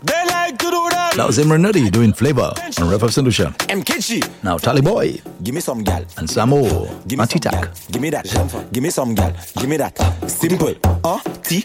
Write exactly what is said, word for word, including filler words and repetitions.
They like to do that. That was Imran Nutty doing Flavor on Ref of Solution. M K G. Now Tally Boy Give me some gal. and Samo Give me some gal. Matitak. Give me that. Give me some gal. Give me that. Simple. Uh, T.